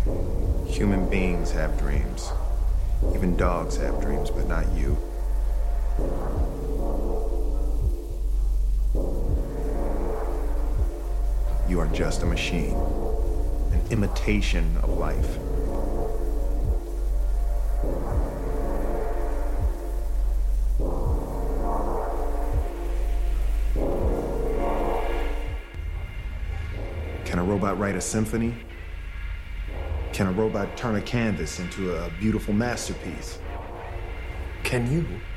Human beings have dreams. Even dogs have dreams, but not you. You are just a machine, an imitation of life. Can a robot write a symphony? Can a robot turn a canvas into a beautiful masterpiece? Can you?